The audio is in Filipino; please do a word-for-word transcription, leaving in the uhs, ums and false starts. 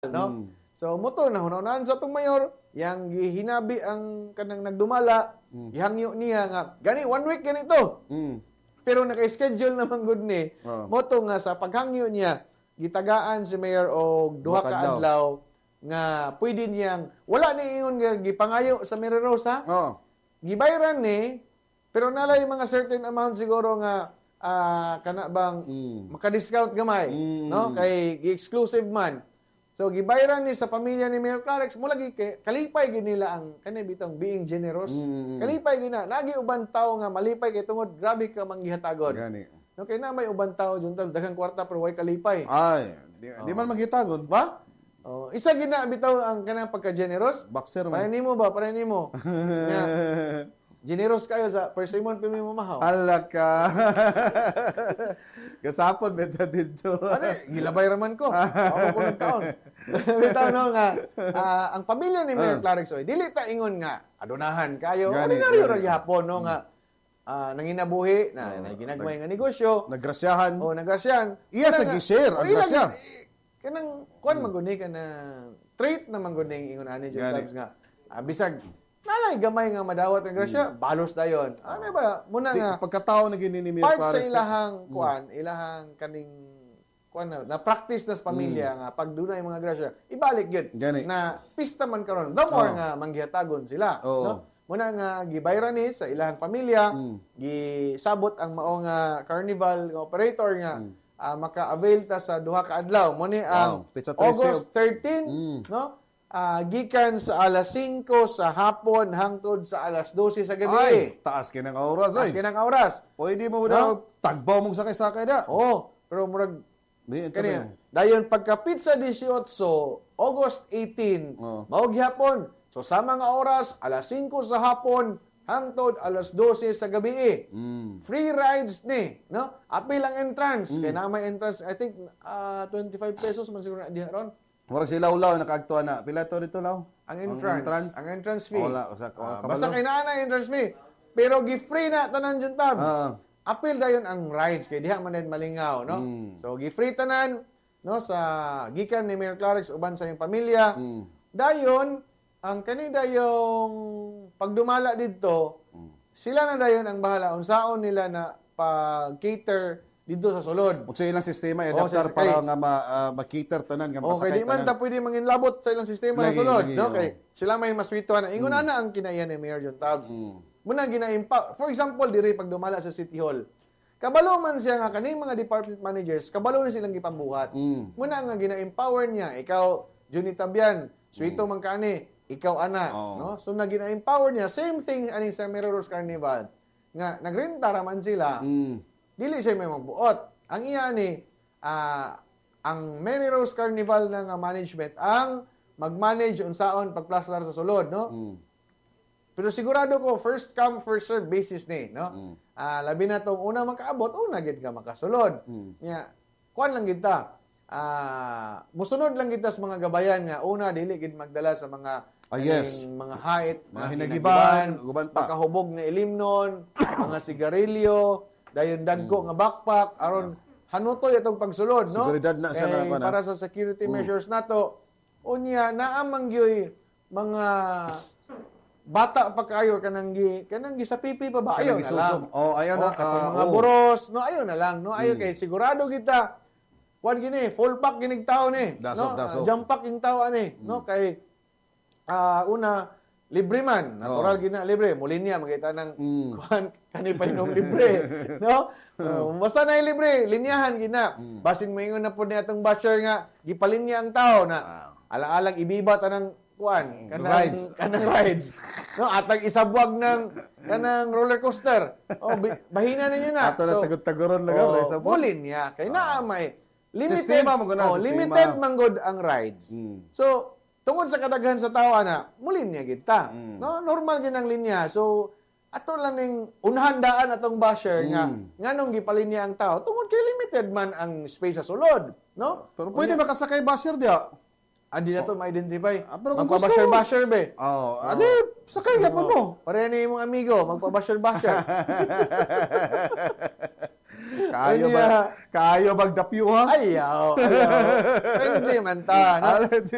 no? Mm. So moto na hunahunahan sa tong mayor, yang gihinabi ang kanang nagdumala, Mm. gihangyo niya nga gani one week ganito. Mm. Pero naka-schedule naman gud ni. Oh. Moto nga sa paghangyo niya, gitagaan si mayor og duha ka Duha ka adlaw nga pwede niyang wala ni ingon nga gipangayo sa Mary Rose ha. Oh. Gibayran ni pero nalay mga certain amount siguro nga ah, kana bang Mm. maka-discount gamay, Mm. no? Kay gi-exclusive man. So gibayran ni sa pamilya ni Mayor Clarix mo lagi kay kalipay gid nila ang kanay bitong being generous. Mm. Kalipay gina nagi uban tawo nga malipay kay tungod grabe ka manggihatagon. Gani. No kay na may uban tawo junta daghang kwarta pero way kalipay. Ay, di, di man maghitagon. Ba? Oh, isa gina bitaw ang kanang pagka-generous. Boxer Para man. nimo ba? Para nimo. Nga, generous kayo sa persimmon pimi mo mahaw. Hala ka. Kasapon beta dito. Ano, gilabay raman ko. Ako ko nagkaon. Bitaw no nga, ah, ang pamilya ni Mayor Clarix oy, dili ta ingon nga adunahan kayo. Gani, Ordinaryo gani. ra gyapon no nga ah, nanginabuhi na, na ginagmay nga negosyo. Nagrasyahan. O nagrasyan. Iya sa Kana nga- gi-share ang o, ila grasya. gi- Kanang kuan maguni ka na trait na mangguni ingon ani John Gani. Tabs nga. ah, bisag nalay gamay nga madawat ang grasya, balos dayon. Ano ba? Muna Di, nga pagkatao na gini ni Mayor part sa Clarix, ilahang kuan, ilahang kaning kuan na, na practice nas pamilya nga pag dunay mga grasya, ibalik gyud Gani. na pista man karon. The more Oo. nga manggihatagon sila, Oo. no? Muna nga gibayran ni sa ilahang pamilya, Mm. gisabot ang mao nga carnival nga operator nga Mm. ah, maka-avail ta sa duha ka adlaw. Mo ni ang Wow. Pizza trece. August thirteen, Mm. no? Ah, gikan sa alas singko sa hapon hangtod sa alas dose sa gabi. Ay, taas kinang oras As ay. kinang oras. Pwede mo No? na tagbaw mong sakay-sakay da. Oo, pero murag Di, ito kani na. dayon pagka pizza eighteen, August eighteen, Oo. mao gihapon. So sa mga oras alas singko sa hapon hangtod alas dose sa gabi. Mm. Free rides ni, no? Apil ang entrance. Kaya na may entrance, I think ah, twenty-five pesos man siguro na diha ron. Murag sila ulaw nakaagtuan na. Pila to dito law? Ang entrance, entrance? ang entrance fee. Wala, sa Ah, kabalo. basta kay naa na entrance fee. Pero gi-free na tanan jud tabs. Ah. Apil dayon ang rides kay diha man din malingaw, no? Mm. So gi-free tanan no sa gikan ni Mayor Clarix uban sa iyong pamilya. Mm. Dayon ang kani dayong pagdumala didto, sila na dayon ang bahala unsaon nila na pag-cater dito sa sulod. Ug sa ilang sistema Oo, adapter sa- para kay- nga ma, ah, ma-cater tanan nga Okay, pasakay di man ta tanan. pwede manginlabot sa ilang sistema na Lagi, sulod, lagi, no? oo. Kay sila may maswituan na. Ingon na ang kinaiyan ni Mayor John Tabs. Mm. Muna gina-empower. For example, diri pag dumala sa City Hall. Kabalo man siya nga kaning mga department managers, kabalo na silang gipambuhat. Mm. Muna nga gina-empower niya, ikaw Johnny Tabian, suito man kani, ikaw ana, Oo. no? So na gina-empower niya, same thing ani sa Mary Rose Carnival. Nga nagrenta raman sila. Mm. Dili siya may magbuot. Ang iya ni ah, ang Mary Rose Carnival na nga management ang mag-manage unsaon pagplastar sa sulod, no? Mm. Pero sigurado ko first come first serve basis ni, no? Mm. Ah, labi na tong una makaabot, una gid ka makasulod. Mm. Nya, kuan lang gid ta. Ah, musunod lang kita sa mga gabayan nga una dili gid magdala sa mga Ah, yes. kaning mga hait, Mga hinagiban, guban pa. makahubog nga ilimnon, mga sigarilyo, dayon dagko nga backpack aron hanutoy atong pagsulod, no? Seguridad na sa Kay na- na- para sa security measures nato. Unya naa man gyoy mga bata pa kayo kanang gi kanang gi sa pipi pa ba ayo Kanang na lang. isusog. Oh, ayaw na, Oh, katong ah, mga oh. buros, no ayo na lang, no ayo Mm. kay sigurado kita kuan gini, full pack ginig tao ni, Dasok, no? dasok. Ah, jump pack yung tao ani, no kay ah una libre man, natural Oo. gina libre, mulinya magita ng Mm. kuan kani pa inom libre, no? Uh, basta na libre, linyahan gina. Mm. Basin moingon na pud ni atong basher nga gipalinya ang tao na alang-alang ibiba tanang kuan kanang Rides. kanang rides. No, atag isabwag ng kanang roller coaster. Oh, bi- bahina ninyo na. Ato na tagod-tagoron lang oh, ang sa bulin niya. Kay naa may limited Sistema mo guna, oh, sistema. limited man gud ang rides. Mm. So, tungod sa kadaghan sa tao ana, mulin niya gid ta. Mm. No, normal gid ang linya. So, ato lang ning unhandaan atong basher nga Mm. nganong gipalinya ang tao tungod kay limited man ang space sa sulod, no? Pero pwede makasakay basher dia. Andi na to ma-identify. Ah, pero kung gusto Magpabasher-basher be. Oh, adi sakay gyapon mo. Pareha ni imong amigo, magpabasher-basher. Kayo Kanya- ba? Kayo magdapyo ha? Ayaw, ayaw. Friendly man ta. No? Allergy.